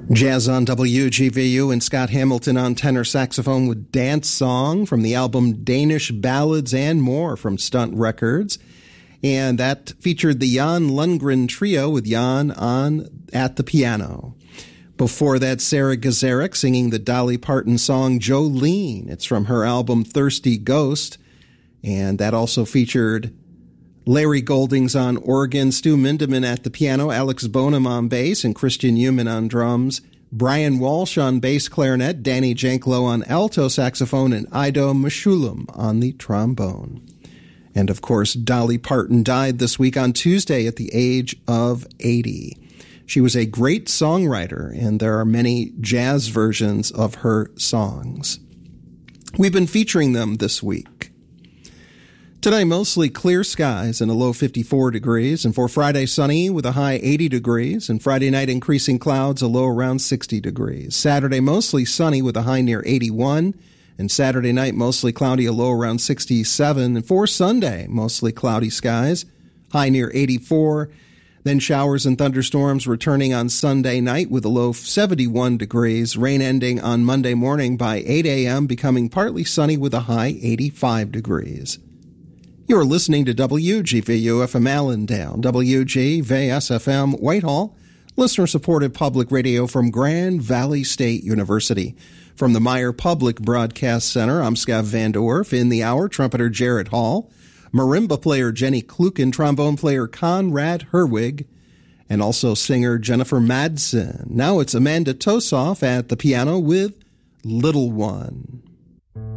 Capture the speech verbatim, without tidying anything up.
Jazz on W G V U and Scott Hamilton on tenor saxophone with Dance Song from the album Danish Ballads and More from Stunt Records. And that featured the Jan Lundgren Trio with Jan on at the piano. Before that, Sarah Gazarek singing the Dolly Parton song Jolene. It's from her album Thirsty Ghost. And that also featured Larry Goldings on organ, Stu Mindeman at the piano, Alex Bonham on bass, and Christian Human on drums, Brian Walsh on bass clarinet, Danny Janklow on alto saxophone, and Ido Meshulam on the trombone. And of course, Dolly Parton died this week on Tuesday at the age of eighty. She was a great songwriter, and there are many jazz versions of her songs. We've been featuring them this week. Today, mostly clear skies and a low fifty-four degrees, and for Friday, sunny with a high eighty degrees, and Friday night, increasing clouds, a low around sixty degrees. Saturday, mostly sunny with a high near eighty-one, and Saturday night, mostly cloudy, a low around sixty-seven, and for Sunday, mostly cloudy skies, high near eighty-four, then showers and thunderstorms returning on Sunday night with a low seventy-one degrees, rain ending on Monday morning by eight a.m., becoming partly sunny with a high eighty-five degrees. You're listening to W G V U F M Allendale, W G V S F M Whitehall, listener-supported public radio from Grand Valley State University. From the Meyer Public Broadcast Center, I'm Scott Van Dorf. In the hour, trumpeter Jarrett Hall, marimba player Jenny Kluken, trombone player Conrad Herwig, and also singer Jennifer Madsen. Now it's Amanda Tosoff at the piano with Little One.